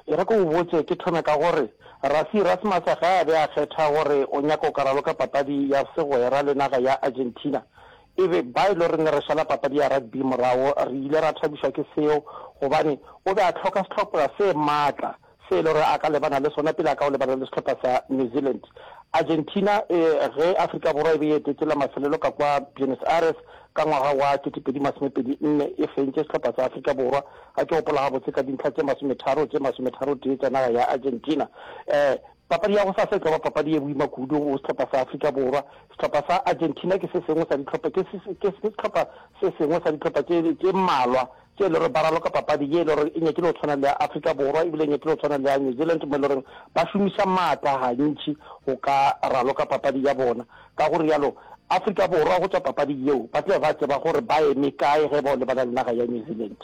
e re ko botse ke thome ka gore Rassi Erasmus ga a be a kgetha gore o nyaka ka raloka papadi ya segwera le naga ya Argentina ebe ba ile re re shala papadi ya rugby morago re ile ra thabiswa ke seo gobane o be a tlhoka setlhopha se matla se le re a ka lebana le sona pele a ka o lebana le setlhopha sa New Zealand. Argentina ge Afrika Borwa e be etetela mafelelo ka kwa Buenos Aires ka ngwaga wa 2024 e fentse setlhopha sa Afrika Borwa ga ke gopola ga botse ka dintlha tse 30 tsa naga ya Argentina. Papadi ya go sa se ka papadi e boima kudu o setlhopha sa Afrika Borwa. Setlhopha sa Argentina ke se sengwe sa ditlhopha se sengwe sa ditlhopha tse mmalwa tse le re baralo ka papadi ye le re e nyekile o tshwana le Afrika Borwa e bile nyekile o tshwana le New Zealand mo le re ba shumisa mata ga ntši go ka ralo ka papadi ya bona ka gore yalo Afrika Borwa go tswa papadi yeo ba tle ba tseba gore ba eme kae ge ba le bana le naga ya New Zealand.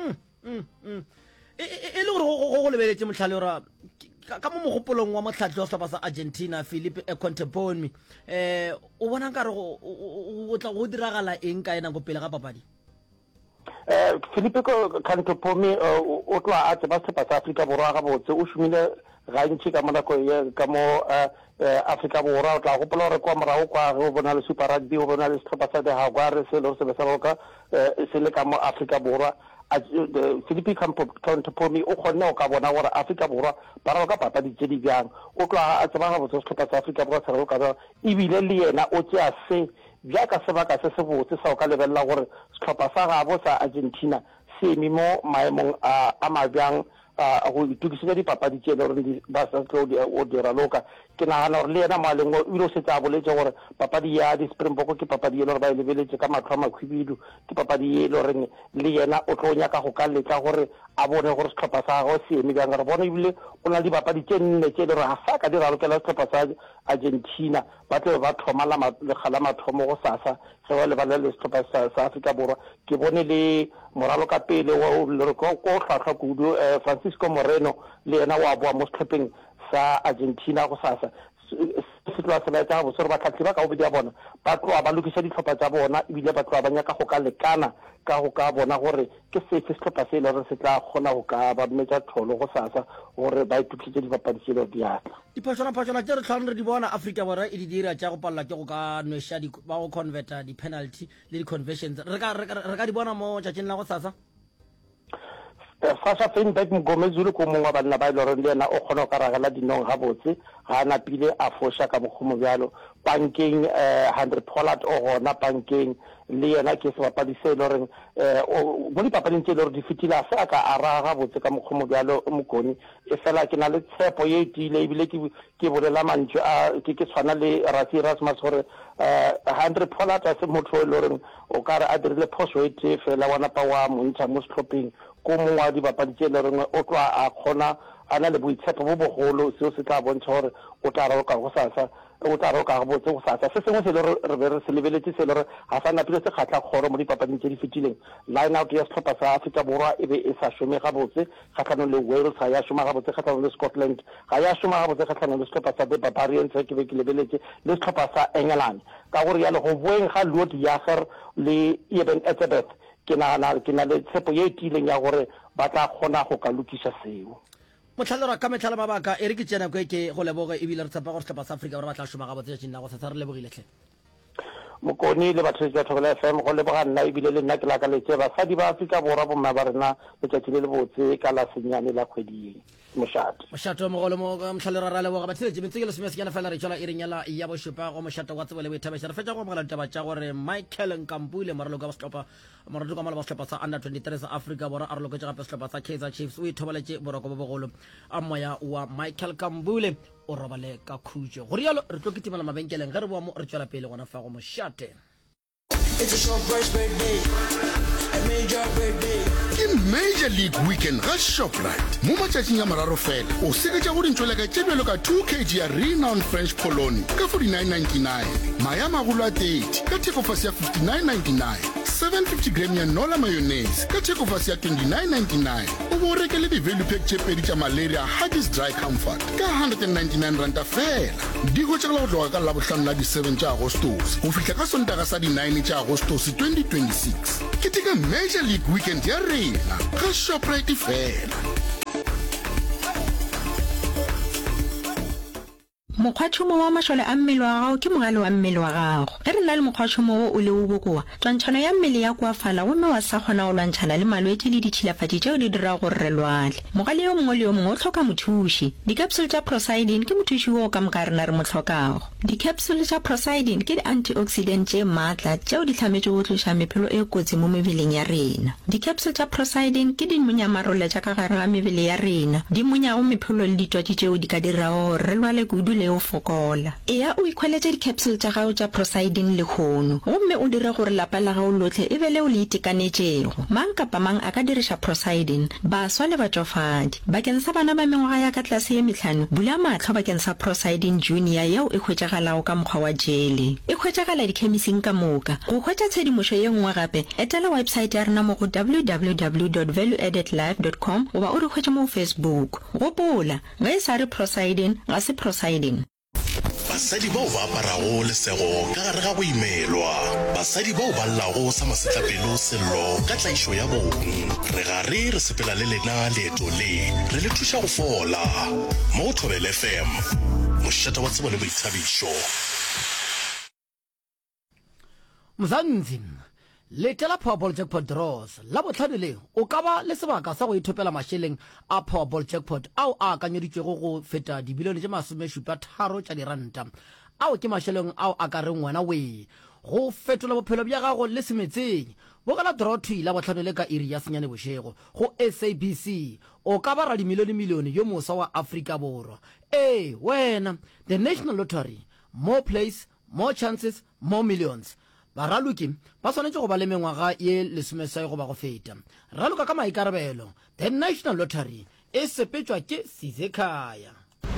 e le gore go lebeletse motlhale ora ka mo mogopolong wa motlhatlhi wa setlhopha sa Argentina Felipe Contepomi o bona nkare o tla go diragala eng ka ena go pele ga papadi? Felipe Contepomi o tloa a tseba setlhopha sa Afrika Borwa ga botse o šomile gantši ka monako ka mo Afrika Borwa o tla gopola gore kwa morago kwa go bona le Super Rugby o bona le setlhopha sa Jaguars se le se be sa boka se le ka mo Afrika Borwa. Felipe Contepomi o kgonne o ka bona gore Afrika Borwa ba ra ka papadi tse di bjang o tloa a tseba ga botse setlhopha sa Afrika Borwa se re ka ebile le yena o tšea se bjaka sebaka se se botse sa o ka lebelela gore setlhopha sa gabo sa Argentina se eme mo maemong a mabjang go itukisetsa dipapadi tse le gore ba sa tlo o dira loka ke nagana gore le yena moaleng o ile o setse a boletse gore papadi ya di-Springbok ke papadi e le gore ba e lebeletse ka matlho a makhwibidu ke papadi e le goreng le yena o tlo nyaka go ka letla gore a bone gore setlhopha sa gagwe se eme bjang re bone ebile o na le dipapadi tse nne tse le gore ga sa ka di ralokela setlhopha sa Argentina ba tle ba thoma legala mathomo go sasa ge ba lebala le setlhopha sa Afrika Borwa ke bone le moralo ka pele ko tlhwatlhwa kudu Francisco Moreno le yena wa boa mo setlhopheng sa Argentina go sasa se tloa se laetsa ga botse gore batlhatlhi ba ka bobedi ya bona ba tloa ba lokisa ditlhopha tsa bona ebile ba tloa ba nyaka go ka lekana ka go ka bona gore ke sefe setlhopha se e le gore se tla kgona go ka ba metsa tlholo go sasa gore ba itukisitse dipapadi tse le diatla diphošwana tse re tlhang re di bona Afrika Borwa e di dira tša go palela ke go ka nwesa ba go converta di-penalty le di-conversions re ka di bona mo tšatšing la go sasa. Sasha Feinberg Mgomezulu ko mongwe wa banna ba ile gore le yena o kgona go ka ragela dinong ga botse ga a napile a foša ka mokgomo bjalo Pankeng Henry Pollard o gona Pankeng le yena ke sebapadi se e le goreng mo dipapading tse e le gore di fetile a se a ka a raga botse ka mokgomo bjalo mokoni e fela ke na le tshepo ye e tile ebile ke bolela mantšu ke tshwana le Rassi Erasmus gore Henry Pollard a se motho e le goreng o ka re a dirile phoso e tee fela wa napa wa montšha mo setlhopheng ko mongwe wa dibapadi tse e le goreng o tloa a kgona a na le boitshepo bo bogolo seo se tla bontšha gore o tla roka go sasa o tla roka go botse go sasa se sengwe se le re be re se lebeletse se le re ga sa napile se kgatlha kgoro mo dipapading tse di fetileng line out ya setlhopha sa Afrika Borwa e be e sa šome ga botse kgatlhanong le Wales ga ya šoma ga botse kgatlhanong le Scotland ga ya šoma ga botse kgatlhanong le setlhopha sa the Barbarians ke be ke lebeletse le setlhopha sa England ka gore yalo go boeng ga Lood Jager le Eben Etzebeth ke na le tshepo ye e tileng ya gore ba tla kgona go ka lokisa seo. motlhalera ka metlhala mabaka e re ke tsena ke go leboga ebile re tshepa gore setlhopha sa Afrika Borwa ba tla šoma ga botse tšeng la go sa re lebogile tlhe mokoni le batho ba Thobela FM go leboga nna ebile le nna ke la ka letse basadi ba Afrika Borwa bo mma ba rena letšatši le botse ka la senyane la kgwedi mošato mogolo mo motlhalera ra leboga batheletše mentse ke lesomesenyana fela re tšola e renyala ya bošupa go mošato wa tsebo le boithabiša re fetša go mogela ditaba tša gore Michael Nkampule moraloka ba setlhopha sa under 23 sa Afrika Borwa a re loketse gape setlhopha sa Kaizer Chiefs o ithobaletše boroko bo bogolo a moya wa Michael Nkambule o robale ka khutšo go rialo re tlo ketimela mabenkeleng ge re boa mo re tšwela pele gona fa go mošate. It's a Shoprite birthday, a major birthday. Ke Major League Weekend ga Shoprite mo matšatšing a mararo fela o seketša go dintšwela ka tšebjelo ka 2 kg ya renowned French Polony ka 49.99 maya magolo a 30 ka thekofase ya 59.99 750 gram ya nola mayonnaise ka thekofase ya 29.99 o bo o rekele di-value pack tše pedi tša malaria Huggies Dry Comfort ka 199 ranta fela di hotšegela go tloga ka labohlano la di-7 tša agostos go fihla ka sontaga sa di-9 tša agostos 2026 ke teka Major League Weekend ya rena ga Shoprite fela. mokgwatšhomo wa mašole a mmele wa gago ke mogale wa mmele wa gago ge re na le mokgwatšhomo wo o le o bokoa twantšhano ya mmele ya koafala gomme wa sa kgona go lwantšhana le malwetse le ditšhilafatši tšeo di dira gore re lwale mogale yo mongwe le yo mongwe o tlhoka mothuši dicapsule tša prosidin ke mothuši wo ka moka rena re mo tlhokago dicapsule tša prosidin ke di-antioxidant tše maatla tšeo di hlametše go tloša mephelo e kotsi mo mebeleng ya rena dicapsule tša prosidin ke dinmonyamarole tša ka gare ga mebele ya rena di monyago mephelo le ditwatši tšeo di ka dirago re lwale kudu le o fokola eya o ikhweletse di-capsule tša gago tša prosidin le kgono gomme o dire gore lapa la gago lotlhe e be leo le itekanetšego mang kapa mang a ka diriša prosidin baswa le batsofadi bakeng sa bana ba mengwaga ya ka tlase ye metlhano bula matlho bakeng sa prosidin junior yeo e hwetšagalago ka mokgwa wa jele e hwetšagala dikhemising ka moka go hwetša tshedimošo ye nngwe gape etela website ya rena mo go www.valueaddedlife.com goba o re hwetše mo Facebook gopola ge e sa re prosidin ga se prosidin basadi bao ba aparago lesego ka gare ga go imelwa basadi bao ba llago sa masetlapelo sello ka tlaišo ya bong re gare re sepela le lena leeto le re le thuša go fola mo Thobela FM mošata wa tsebo le boithabišo mzanzi letela Powerball Jackpot Draws la botlhano le o ka ba le sebaka sa go ithopela mašheleng a Powerball Jackpot ao a akanyeditšwego go feta dibilione tše 73 tša diranta ao ke mašheleng ao a ka reng wena we go fetola bophelo bja gago le semetseng bogela draw twi la botlhano le ka iri ya senyane bošego go SABC o ka ba radimilione yo mosa wa Afrika Borwa wena the National Lottery more place more chances more millions baraloki ba swanetše go ba le mengwaga ye lesomesai go ba go feta raloka ka maikarabelo the National Lottery e sepetšwa ke Sizekhaya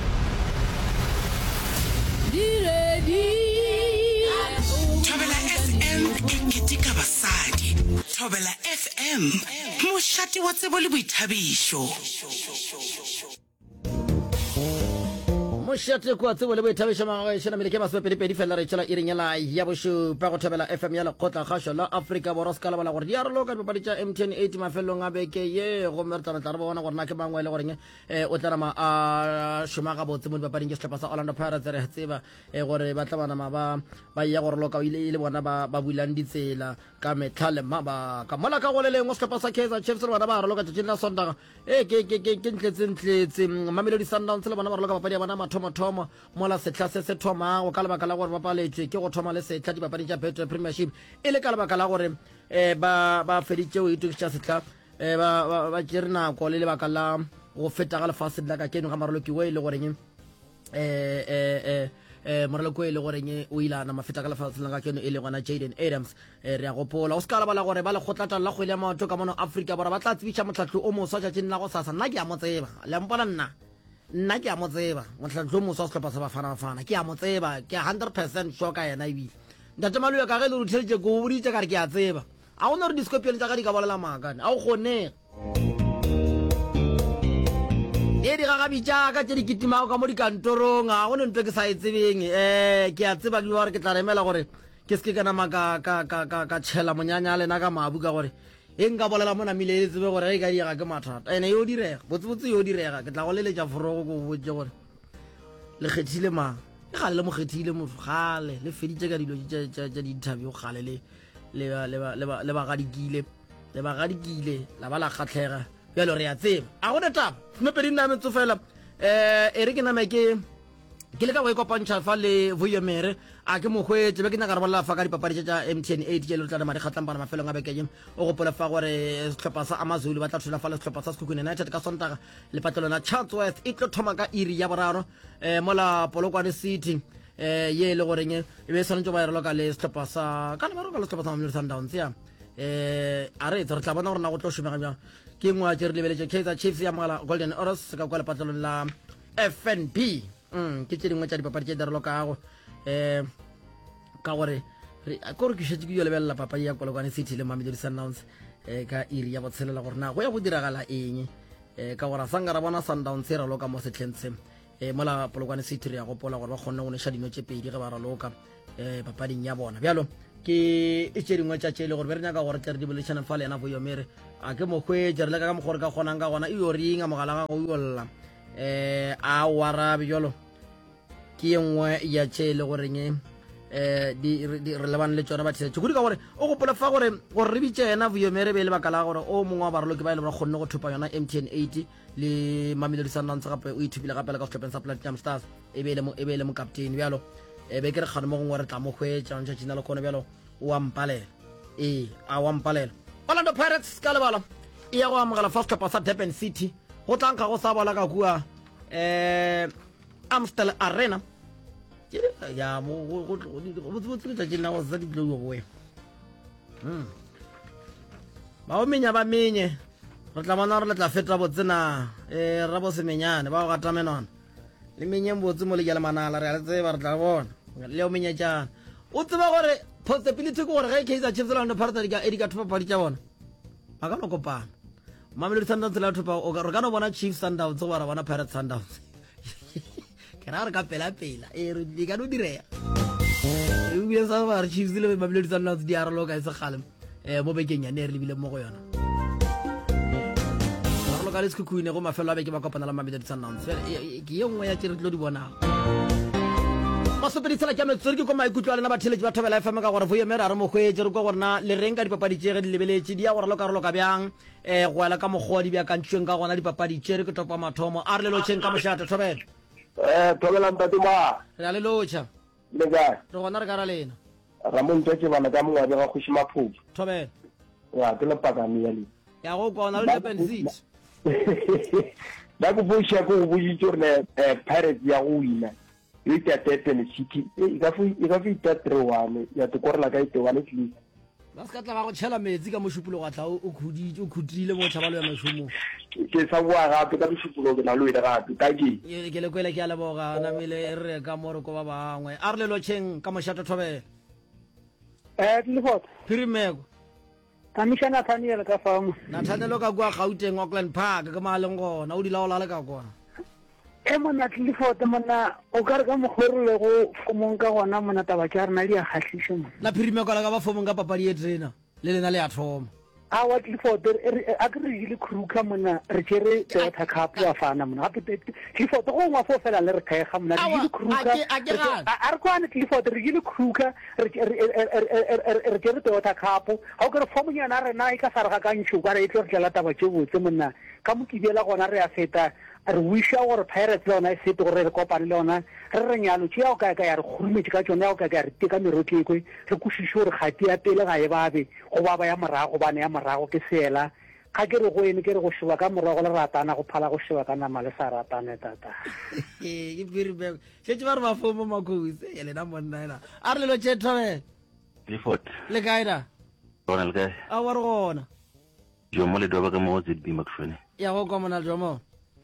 Thobela FM e ketika basadi Thobela FM mošate wa tsebo le boithabišo mošate kwa tsebo le boithabišo magaešana mele ke masopedipedi fela re tšhela iring ela ya bošupa go Thobela FM ya lekgotla kgašo la Afrika Borwa se ka lebala gore di aroloka dipapadi tša MTN 8 mafelong a beke ye gomme re tla re bona gore na ke mangwe le goreng o tlanama a šoma gabotse mo dipapading ke setlhopha sa Orlando Pirates re tseba gore ba tla banama ba ya gore loka ile le bona ba bulang ditsela ka metlha le mabaka mola ka go le lengwe setlhopha sa Kaizer Chiefs le bona ba aroloka tšatšing la Sontaga ke ntletse Mamelodi Sundowns le bona ba aroloka papadi ya bona mathomo mola setla se thomago ka lebaka la gore ba paletswe ke go thoma le setla dipapadi tša Betway Premiership e le ka lebaka la gore ba feditšeo itokiša setla ba tšere nako le lebaka la go feta ga lefase la ka keno ga maroloki we le goreng moraloki we le goreng o ilana mafeta ka lefase la ka keno e le gona Jaden Adams re a gopola o se ka lebala gore ba le kgotlatla la kgwele ya maoto ka mono Afrika Borwa ba tla tsebiša motlhatlo o moswa tšatšing la go sasa nna ke a mo tseba le mpona nna ke a mo tseba motlhatlo o moswa wa setlhopha sa Bafana ke a mo tseba ke 100% sure ka yena ebile ntate Maluya ka ge le rutheletše ko boditše ka re ke a tseba a gona gore discopione tša ka di ka bolela maakane a go kgonega e di gagabitša ka tše dikitimago ka mo dikantorong a gone ntho ke sa e tsebeng ke a tseba ke gore ke tla remela gore ke seke ka nama ka tšhela monyanya lena ka mabu ka gore e nka bolela mo namile e tsebe gore e ka diega ke mathata ene yo direga botsebotse yo direga ke tla go leletša forogo ko botse gore le kgethile mang e gale le mo kgethile motho gale le feditše ka dilo tša di-interview gale le bagadikile la ba la kgatlhega bjalo re a tseba a gone taba semepedi nna metso fela e re ke name ke le ka go e kopantšha fa le voyemere a ke mokgwetse be ke nyaka re bolela fa ka dipapadi tša MTN 8 ke le tla ma di kgatlang bana mafelong a bekeng o gopola fa gore setlhopha sa Amazulu ba tla thola fa le setlhopha sa Sekhukhune United ka Sontaga le patlelona Chatsworth e tlo thoma ka iri ya boraro mola Polokwane City ye le goreng e be swanetše ba ereloka le setlhopha sa ka lebaroka le setlhopha sa Mamelodi Sundowns ya a re re tla bona gore na go tlo šomega bjang ke ngwe a tše re lebeletše Kaizer Chiefs ya mogala Golden Arrows ka kwa lepatlelong la FNB ke tše dingwe tša dipapadi tše derolokago ka gore kore ke šetse ke yo lebelela papadi ya Polokwane City le Mamelodi Sundowns ka iri ya botshelela gore na go ya go diragala eng ka gore a sanka ra bona Sundowns e raloka mo setlheng se mola Polokwane City re ya gopola gore ba kgonne go neša dino tše pedi ge ba raloka papading ya bona bjalo ke e tše dingwe tša tše le gore be re nyaka gore tle re di bolešane fa le yena voyomere a ke mokgwetse re leka ka mokgwa re ka kgonang ka gona e yo ringa mogala ga go yolla a warabe jalo ke engwe ya tše le goreng di re lebane le tsona ba tšhetše kudi ka gore o gopola fa gore re bitše ena Vuyomere be le baka la gore o mongwe wa baraloki ba e le ba kgonne go thupa yona MTN 80 le Mamelodi Sundowns gape o ithupile gape le ka sehlopeng sa Platinum Stars e be le mo captain bjalo be ke re kgane mo gongwe re tla mo hwetša ntšhatšina le kgone bjalo o a mpalela a wa mpalela Orlando Pirates ka lebala e ya go amogela first sehlopha sa Durban City go tlankga go sa bola ka kua Amstel Arena ya mo go tla tsena go za di tlo go we ba o menya ba menye re tla bona re tla feta botsena ra bo semenyane ba go gata menwana le menyeng botse mo le ya le manala re a tseba re tla bona le o menya jana o tseba gore possibility go gore ge Kaizer Chiefs le Orlando Pirates di ka thupa padi tša bona ba ka no kopana Mamelodi Sundowns le thupa o re ka no bona Chiefs Sundowns go ra bona Pirates Sundowns ke ra re ka pela re di ka no direa e bile sa ba re Chiefs le Mamelodi Sundowns di arolo ka se kgale mo bekeng ya ne re lebile mo go yona re ka le skukuine go mafelo a beke ba kopana la Mamelodi Sundowns ke ye nngwe ya tše re tlo di bona masopeditsela ke metsori ke ko maikutlo a lena batheletši ba Thobela FM ka gore Vuyomere a re mokgwetse re kwa gorena le reng ka dipapadi tše ge di lebeletše di ya gore lo karolo ka bjang go ela ka mokgwa di beakantšweng ka gona dipapadi tše re ke topa mathomo a re lelotšheng ka mošate Thobela Thobela ntatema re a lelotšha le kae re gona re ka ra lena Ramon ke bana ka mongwabe ga kgoši Maphoki Thobela ya ke le pakame ya le ya go kwa ona le Durban City ba go boša go botšitše gore Pirates ya go wina e tla Durban City e ka fita 3-1 ya tekorela ka 1 at least ba se ka tla ba go tšhela metsi ka mošupolo ga tla o khutile mo tšhaba le ya mašomo ke sa bua gape ka mošupolo ke na lo ile gape ka ke le kwele ke a leboga namele re ka mo re ko ba bangwe a re lelotšheng ka mošate Thobela Tlefort Phirimeko Kamisha Nathaniel ka famo Nathaniel ka kwa Gauteng Auckland Park ka maleng gona o di laola le ka kwa mona Tlefort mona o ka re ka mogorole go fomong ka gona mona taba tša rena di a kgahlise mona la Phirimeko la ka ba fomong ka papadi e trena le lena le a thoma a wa Tlefort a ke re ile khuruka mona re tšere Toyota Cup wa fana mona gape Tlefort go ngwa fo fela le re kgega mona re ile khuruka a re kwane Tlefort re ile khuruka re tšere Toyota Cup ga o ke re fomonyana rena e ka sa re ga ka ntšho ka re e tlo re tlela taba tše botse mona ka mokibela gona re a feta re wisha gore Pirates le ona e sete gore re kopane le ona re re nyalo tšea o ka ya re kgurumetse ka tšone ya o ka ya re teka merotlekwe re kwešiše gore kgati ya pele ga e babe go baba ya morago bane ya morago ke seela ga ke re go ene ke re go šeba ka morago le ratana go phala go šeba ka nama le sa ratane tata ke Phirimeko šetse ba re ba fomo makhouse lena monna ena a re lelo tše Thobela Tlefort le kae da gona le kae a wa re gona jomo le doba ka mo ZB Macfone ya go kwa mona jomo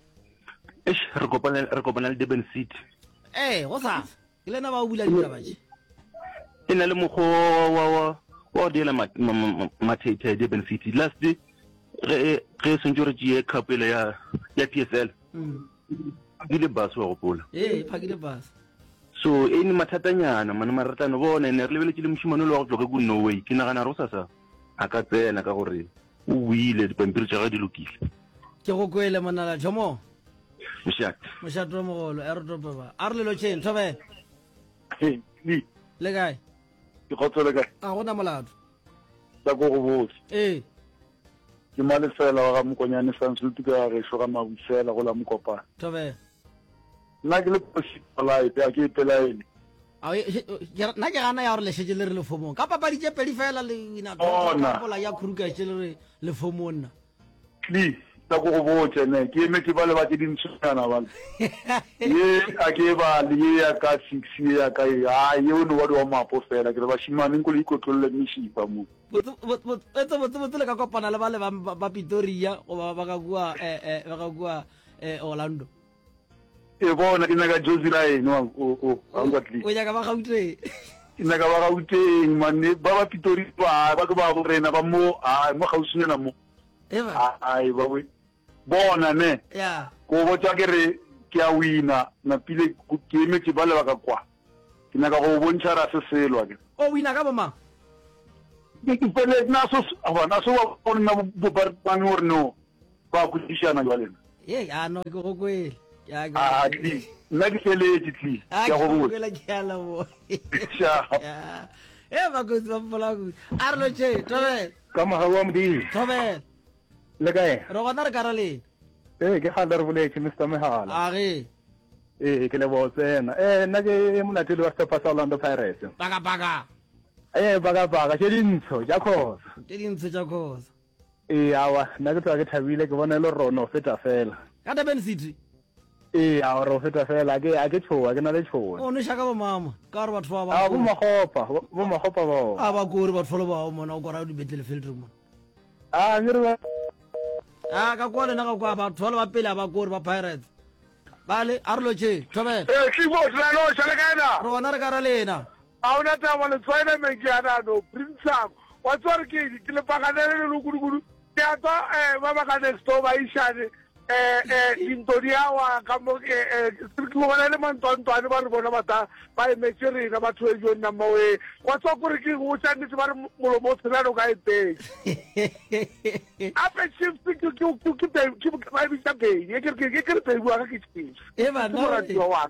re kopana le Durban City go sa ke lena ba o bula ditaba tše e na le mokgwa wa diela mathete Durban City last ge sentse re tšee capele ya PSL di le bus wa gopola phakile bus so e ne mathatanyana mane maratano bona ne re lebeletše le mošimane le wa go tloka ko Norway ke nagana re o sasa a ka tsena ka gore o buile dipampiri tša ga di lokile ke go kwele monala jomo mošate wa mogolo a re topeba a re lelotšheng Thobela le kae ke kgotso le kae a gona molato tsa go go botse ke male fela wa ga mokonyane Sansutu ka gešo ga mabusela go la mokopana Thobela nna ke le posipolite a ke ipelaele nna ke gana ya gore lešetse le re le fomong ka papadi tše pedi fela leinapola ya khurukatše le re le fomonna please tsa go go botse ne ke emetse ba le ba tse dintshwana bale ye a ke ba le ye ya ka 6 ye ya ka ye o no wa di wa mapo fela ke re ba shimane nko le ikotlole mishipa mo botse le ka kopana le ba le ba Pretoria go ba ka kua Orlando e bona ke naka Josie Ryan o nyaka ba Gauteng ke naka ba Gauteng mane ba Pretoria ba ke ba go rena ba mo mo gausinyana mo ai ba we bona ne ya go botsa ke re ke a wina na pile ke emetse ba le ba ka kwa ke naka go bontšha ra se selwa ke o wina ka boma ke pele na so wa bona bo ba no ba go tshana jwale a no ke go kwele nna ke feletse tli ka go botsa ke a leboga Sharp. bakotsi ba mpolaku a re loche tobel ka moga wa modimo tobel le kae re gona re kara leng ke gale re boletse Mr. Mehala age ke le botsena nna ke monatedi wa sepa sa Orlando Pirates baka baka ke dintsho ja khosa ke dintsho tša khosa awa nna ke tloa ke thabile ke bona e le rona o feta fela ka Durban City awa re o feta fela a ke tshoa ke na le tshoa o ne shaka ba mama ka re batho ba bo magopa bao a ba kore batho le bao mona o kora di betlele filter mona ngere ka kwa lena ka kwa batho le ba pele ba kore ba Pirates bale a re loche tobel re gona re kara lena a ona taba le tswaile menkiana no printsako wa tsware ke le pakanele le kudu ke atwa ba ba ka next over ishane dintoriawa ka mo ke bona le mantwantwane ba re bona bata ba emetse rena batho e jona mawe wa tswa gore ke go tshwanetse ba re molomo o tshela ka ete ape shift ke ba bitsa pei ke re pei bua ka ke chief ba no wa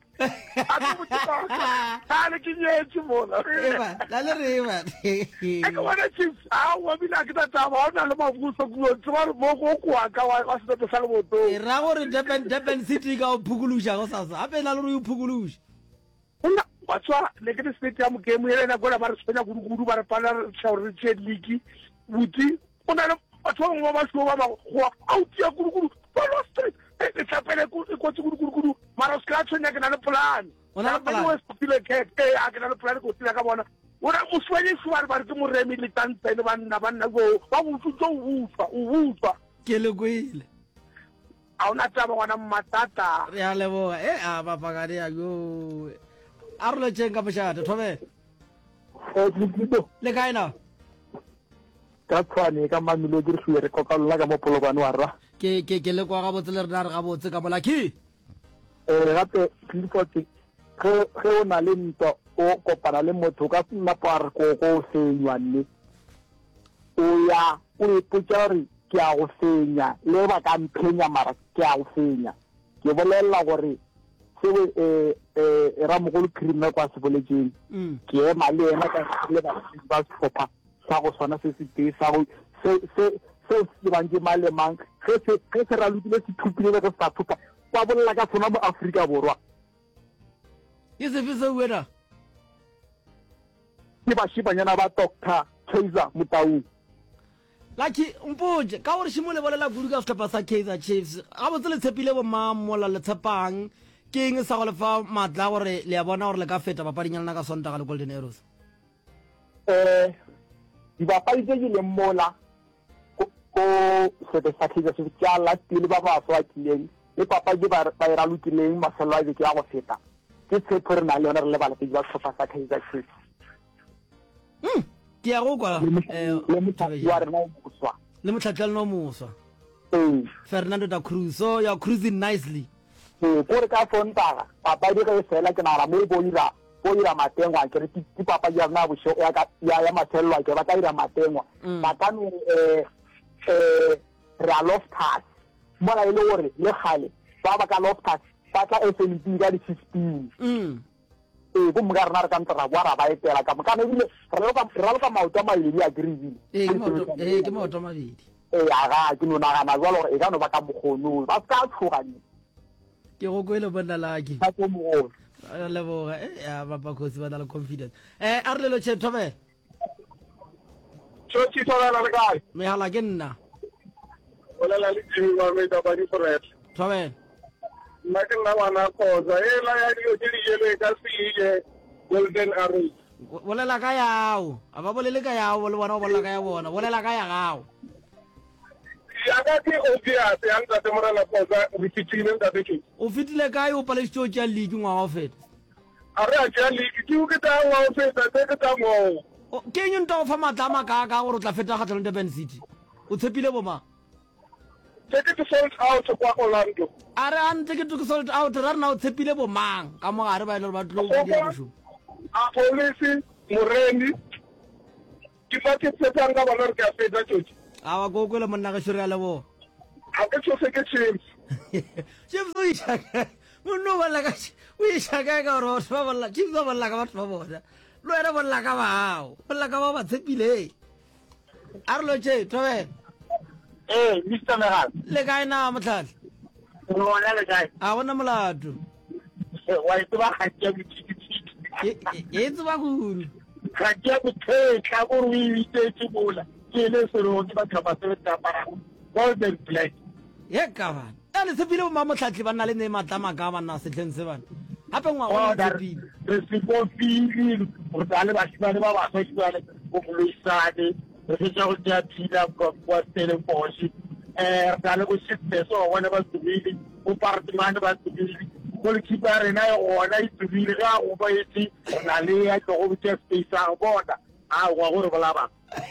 ale ke nyetse mona la le re ba ke bona chief wa bila ke tata ba ona le mabuso go tswa mo go kwa ka wa se tsa le boto ra gore Durban City ka o phukulusha go sasa ape la le re o phukulusha una watswa le ke stadium game ile na gola ba re tsenya gudu ba re pala Champions League buti ona le batho ba ba shwa ba go out ya gudu ba lo street e tsapele ko gudu mara ska tsenya ke na le plan ona plan wa stile ke a ke na le plan ko tsila ka bona ona mo swanye sware ba re ke mo remi le tantsa le banna go ba butso utswa ke le goile a ona taba gona matata re a leboga a bapagadi ya yo a re lotšeng ka mošate thobele le kae na ka tshwane ka Mamelodi re hlile re kokalola ka mo Polokwane wa ra ke le kwa gabotse le rena re gabotse ka molaki gape Clifford ge o na le ntwa o kopana le motho ka nna pa re go senywa mme o ya o ipotsa gore ke a go senya le ba ka mphenya mara ke a go senya ke bolela gore se ra mogolo criminal kwa se boletseng ke ema le ena ka le ba tlhopha sa go sona se se te sa go se bang ke male mang ge se ra lutile se thupile le sa thupa kwa bolela ka sona mo Afrika Borwa ke se fisa wena ke ba shibanyana ba Dr. Kaizer Motaung laki mpotse ka gore shimole bolela kudu ka setlhopha sa Kaizer Chiefs ga botse le tshepile bo mamola le tshepang ke eng sa go lefa matla gore le ya bona gore le ka feta papadinyana ka Sontaga le Golden Arrows dibapadi tse di leng mola ko setlhopha sa Kaizer Chiefs ke a latile ba ba tswa kileng le papadi ba e ralokileng mafelo a beke ya go feta ke tshepo re na le yona re le balatedi ba setlhopha sa Kaizer Chiefs ke ya go kwa le motlhatlheleno o moswa Fernando da Cruz, so you're cruising nicely kore ka Sontaga papadi ge e fela ke nagana mo bo ira matengwa ke re ke papadi ya rena bosho ya mathelelo ke ba ka ira matengwa ba ka no re a Loftus mona ile gore le gale ba ka Loftus ba tla FNB ka di 15 go mga rena re ka ntse ra boa ra ba etela ka mokana ebile re ka maoto a mabedi a grevile ke maoto a mabedi aga ke no nagana jalo gore e ka no ba ka bokgono ba ska tshogane ke go kwele bona laki ba go mo leboga ya ba khosi ba na le confidence a re le lo che thobela so ti tola la ga me hala ke nna ola la le timi wa me da ba di forest thobela nna ke nna bana khoza ela ya dio di yele ka siile Golden Arrows bolela ka yao a ba bolele ka yao le bona o bolela ka ya bona bolela ka ya gao ya ga ke obvious ya nka temora la khoza re fitile nka beke o fitile kae o palestio tša league ngwa o feta a re a tša league ke o ke ta ngwa o feta ke ta ngwa ke eng nta o fa matlama ka gore o tla feta kgatlhanong Durban City o tshepile boma ticket sold out kwa Orlando are an ticket sold out ra rena o tshepile bomang ka mo gare ba ile ba tlo go dira bosho a police moreni ke ba ke tsetsang ka bona re ka feta tšotši a wa go kwela monna ga shiri ya lebo a ke tšose ke chiefs chiefs o isha no bolla ka o isha ka ka ro ba bolla chi ba bolla ka ba bona lo era bolla ka ba tshepile arlo che tobe Mr. Meral le kae na motlhale Rona le kae a bona molato wa itse ba khatya e tsuba kudu khatya ka go re itse bola ke le sero ke ba tlhapa se ta para golden plate ye ka ba ane se pile mo motlhatle ba nna le ne matlama ka ba nna setleng se bana hape ngwa go re se go fili go tsale ba shibane ba ba so shibane go bulisane re se tsa go tya phila kwa tele poshi re tsale go shitse so bona ba tsubile o partimane ba tsubile go le kipare na yona e tsubile ga go ba itse na le ya go botse space a bona a go go re bola ba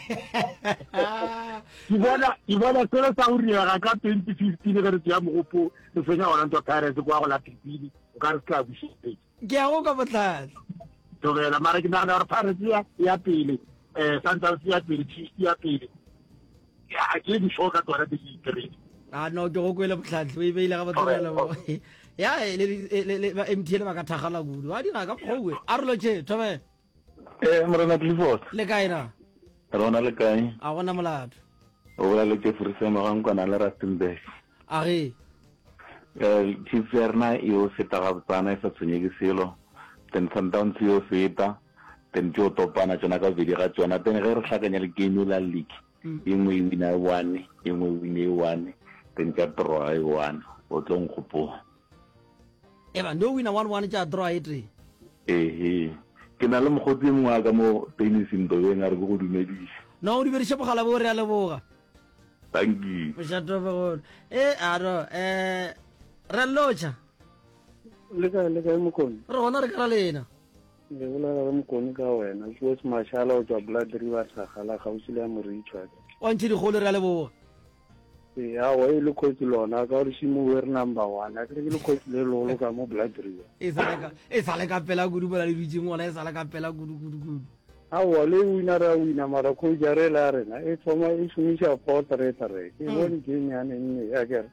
Ibona selo sa ho riega ka 2015 ga re tsya mogopo re fenya ona ntwa Paris kwa go la pipidi o ka re ska bushite ke a go ka botlhale tobela mara ke nana re Paris ya pele Santa ya pele Chiefs ya pele ya ke di shoka tsona di kere no ke go kwele botlhale o ibeile ga botlhale mo ya le MTN ba ka thagala kudu wa dira ka gowe a re lo che tobe morena Clifford le kae na rona le kae a gona molato o bola le ke furisema ga nkwana le Rustenburg a ge Chiefs-erna yo feta ga botsana e sa tshwenye ke selo then Sundowns yo feta then jo topana tsona ka vedi ga tsona then ge re tlhakanya le game la league engwe wina 1 engwe wina 1 then ka draw 1 o tlong gopo ba ndo wina 1-1 ja draw it ke na le mogotsi mongwe ka mo tennising dobeng a re go dumedisa no o di berisha bogala bo re a leboga thank you mošato begolo aro re locha le ka mokoni re gona re kara lena le bolela re mokoni ka wena ke se mashala o tswa Blood River sa gala gausi le Morichwa wa ntse di gole re a leboga ya wa ile khotsi lona ka re shimo we number 1 a ke le khotsi le lolo ka mo Blood River e sale ka pela kudu bola le ditse ngwana e sale ka pela kudu a wa le wina mara ko jare la rena e tsoma e shumisha portrait re ke bone ke nyane nne ya ke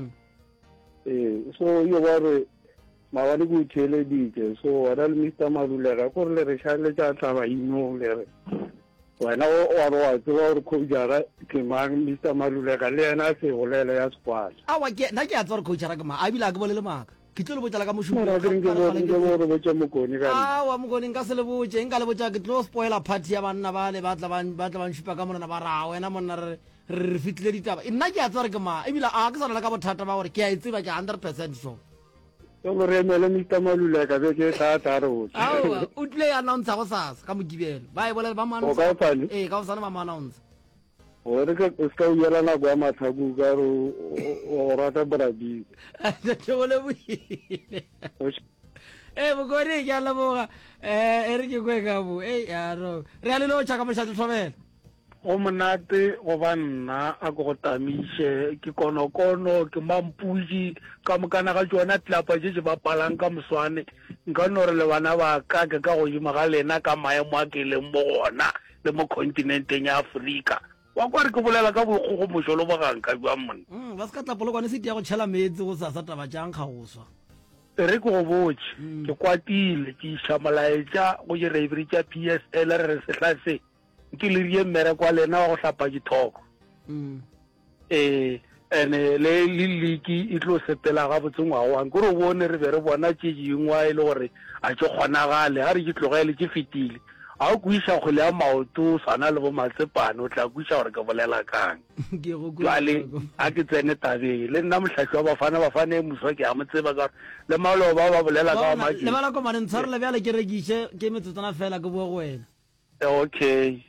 so yo ba re mawani go tshele dite so wa le Mr. Madulega go le re shale tsa taba ino le re wena o wa tlo re ko jara ke mang Mr. Madulega le ena se golele ya squad a wa ke na ke a tsore coach ra ke ma a bila ke bolele maka ke tlo le botsa ka moshumo ra ke re botsa mokoni ka a wa mokoni nka se le botse nka le botsa ke tlo spoiler party ya banna ba le ba tla ban shupa ka mona ba ra wena monna re fitlile ditaba nna ke a tsore ke ma e bila a ke sana ka bothata ba gore ke a itseba ke 100% so yo re mele Mr. Madulega be ke ta ro awa o tle announce go sasa ka mogibelo ba e bolela ba mana ka o sana ba mana announce o re ke ska o yela na kwa mathaku ka ro o rata Brazil ke bole buile bogore ke a leboga re ke kwe ka bo aro re a le lo tšaka mošate tlhobela go monate go ba nna a go tamiše ke konokono ke mampuji ka mokana ga tsona tlapa je ba palang ka moswane nka no re le bana ba ka ke ka go jima ga lena ka maemo a ke leng mo gona le mo kontinenteng ya Afrika wa kwa re ke bolela ka bogogo mošolo ba gang ka jwa monna ba se ka tlapolokwane se tia go tšhela metsi go sa taba tšang kgagoswa re ke go botse ke kwatile ke iša molaetša go je reibri tša PSL re sehlase ke le rie mmere kwa lena wa go hlapa dithoko ene le liki e tlo sepela ga botsengwa wa go re bone re be re bona tše dingwa e le gore a tše kgonagale ga re ke tlogele ke fetile a o kuiša kgole ya maoto sana le bo matsepane o tla kuiša gore ke bolela kang jale a ke tsene tabeng le nna mohlatlhi wa bafana e moswa ke a mo tseba ka le malo ba bolela ka maki le bala ko mane ntshwarele bjale ke rekiše ke metsotsana fela ke bua go wena okay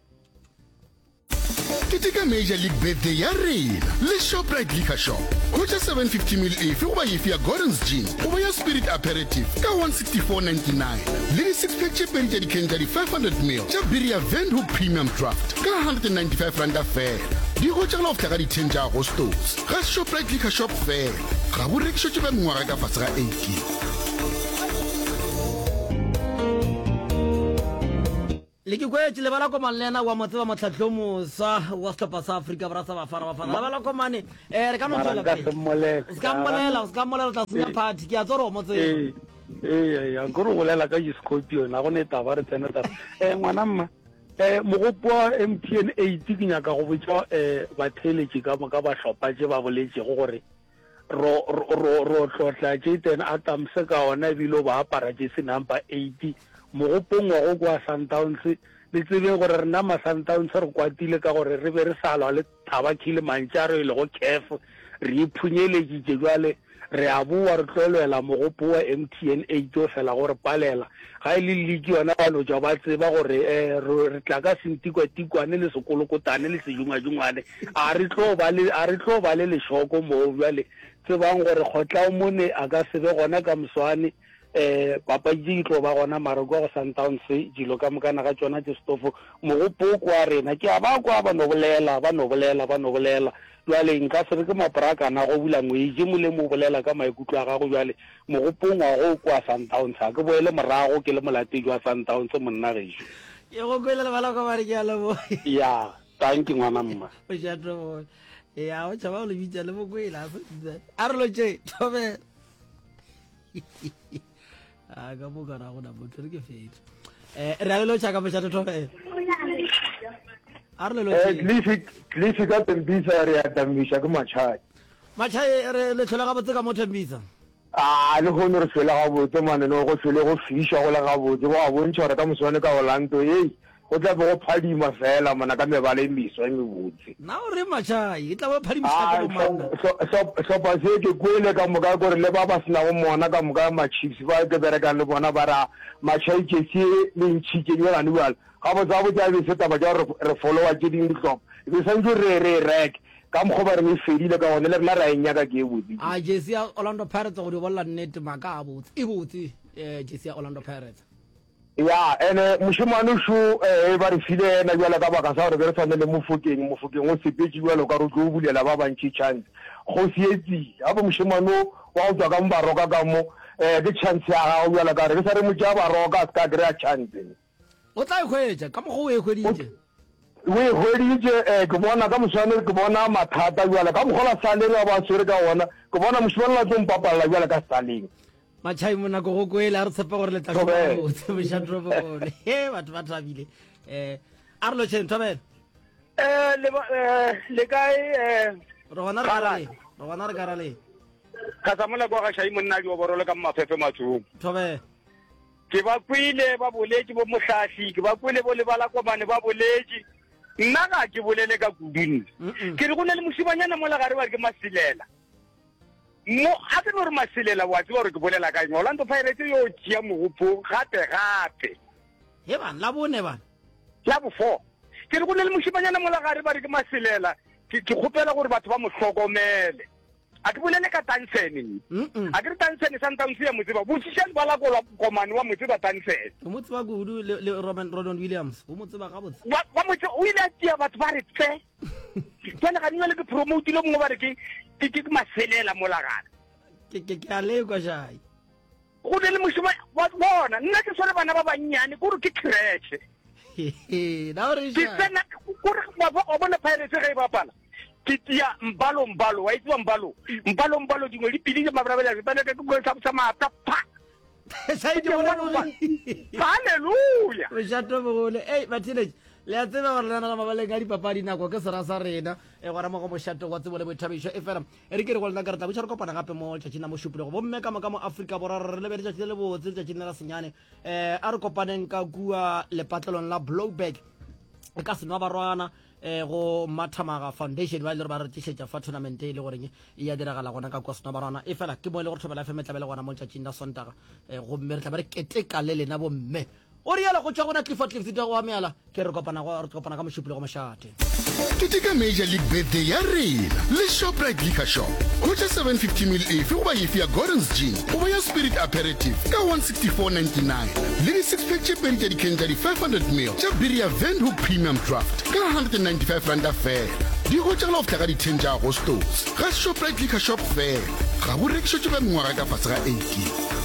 Keteka Major League Birthday ya rena le Shoprite Liquor Shop. Kutha 750 ml efe goba efe ya Gordon's Gin goba ya Spirit Aperitif ka 164.99 le di 6 pack tše pedi tša dikeng tša di 500 ml tša beer ya Windhoek Premium Draft ka 195 randa fela. Di go tšagala go fihla ka di 10 tša Agostos ga Shoprite Liquor Shop fela ga bo rekišo tše ba mengwaga ka fase ga 18. le ke kwetse le bala komane le ena wa motseba motlhatlho mosa wa setlhopha sa Afrika Borwa sa Bafana Bafana le bala komane re ka no tswela pele ska mmolela tla senya party ke a tsoro motseba ya go rolela ka Scorpion a go ne taba re tsena taba ngwana mma mogopo wa MTN 8 ke nyaka go botsa batheletši ka ba hlopha tše ba boletse go gore ro tlotla tše tena a tamse ka ona ebile ba apara tše se number 8 mogopong wa go kwa Sundowns le tsebe gore rena ma Sundowns re kwatile ka gore re be re salwa le Thaba Kilimanjaro ile go CAF re iphunyeletse jwale re a bua re tlolwela mogopo wa MTN 8 o fela gore palela ga ile ligi yona ba no ja ba tseba gore re tla ka sentikwatikwane le sekolokotane le sejungajungwane a re tlo ba le leshoko mo jwale tsebang gore khotla mone a ka sebe gona ka mswane papa tlo ba gona maroko go Sundowns dilo ka mokana ga tsona tse stofo mogopo kwa rena ke a ba kwa ba no bolela jwale nka se re ke mapraka na go bula ngweje mo le mo bolela ka maikutlo a gago jwale mogopong wa go kwa Sundowns a ke boele morago ke le molatedi wa Sundowns monna gešo ye go kwela le bala ka bare ke a lebo ya thank you ngwana mma o ja tro ya o tshaba le bitsa le mo kwela a re lo tše thobe a ka mo kana go na motho re ke fetse re a le lo tšaka mo tša thobe Cliffy ka Tembisa re ya Tembisa ke Machai re le tlhola ga botse ka mo Tembisa le gone re tlhola ga botse mane no go tlhole go fisha go la ga botse go a bontšha re ka moswane ka Orlando go tla go phadima fela mana ka mebala e meswa e mebotse na o re Machai e tla go phadima ka bomana so ba se ke kwele ka moka gore le ba ba sna go mona ka moka ma chiefs ba ke bereka le bona ba ra Machai ke se le ntšhike yo gane bjalo ga botsa be se taba ja re followa ke ding ditlhopha be santse re rek ka mokgo ba re me fedile ka gone le rena ra enyaka ke e botse a Jersey Orlando Pirates go di bolla nnete maka a botse e botse Jersey Orlando Pirates ya ene moshimane shu ba re file na jwala ka baka sa gore be re tshwane le mofokeng o sepetse jwalo ka re tlo bulela ba bantši chance go sietsi a bo moshimane wa go tswa ka mbaroka ka mo ke chance ya gago jwala ka re ke sa re motša baroka a se ka kry-a chance o tla ikhwetša ka mogo o ekhweditše ke bona ka moswane ke bona mathata jwale ka mogola saleng a ba swere ka ona ke bona moshimane la tlo mpapalela jwale ka saleng Machai monako go kwela re tshepa gore le tla go moshatrobone batho ba thabile a re lo tšheng thobela le kae rona re karale ka tsamola kwa ga Shai monna di oborole ka mafefe matsong thobela ke ba kwile ba boletse bo mohlahli ke ba kwile bo lebala komane ba boletse nna ga ke bolele ka kudune ke re go ne le moshibanyana mo lagare ba re ke Masilela mo a ke no re Masilela wa tswa re ke bolela ka Orlando Pirates yo tšea mogopo gape he bana la bone bana la bo 4 ke re go ne le moshibanyana mo lagare ba re ke Masilela ke kgopela gore batho ba mo hlokomele a ke bolele ka Tansen a ke re Tansen Sundowns ya motseba botsishane ba la komane wa motseba Tansen o motseba kudu le Rodon Williams o motseba ga botse wa motse o ile a tia batho ba re tse tsena ga nna le ke promote le mongwe ba re ke Masilela mo lagana ke a le kwa Shai go le moshima wa bona nna ke sone bana ba bannyane go re ke creche na re ke tsena go re ba bona Pirates ga e bapala ke tia mbalo wa itwa mbalo dingwe di pili mabrabela ba le ke go sa mata pa sai di bona haleluya o jato bogole bathile le a tseba gore le na mabaleng a dipapadi nako ke sera sa rena gora mo go moshato wa tsebo le boithabišo e fela re ke re go lena ka re tla botša re kopana gape mo tšatšing la mošupulego bomme ka mo Afrika Borwa re lebe letšatši le le botse letšatšing le la senyane a re kopaneng ka kua lepatlelong la Blowback e ka senwa barwana go Mathamaga Foundation ba ile re ba re tišetša fa tournament e le goreng e ya diragala gona ka kwa senwa barwana e fela ke mo ile gore thobela FM tla be le gona mo tšatšing la Sontaga gomme re tla ba re keteka le lena bomme o riala go tšwa gona Clifford go ameala ke re kopana ka mošupulego mošate keteka Major League birthday ya rena le Shoprite Liquor Shop go tša 750 mil efe goba efe ya Gordon's Gin goba ya Spirit Aperitif ka 164.99 le di 6-pack tše pedi tša dikeng tša di 500 mil tša biri ya Windhoek Premium Draft ka 195 randa fela di go tšagala go fla ka di 10 tša Agostos ga Shoprite Liquor Shop fela ga bo rekišetšwe ka mengwaga ka fase ga 18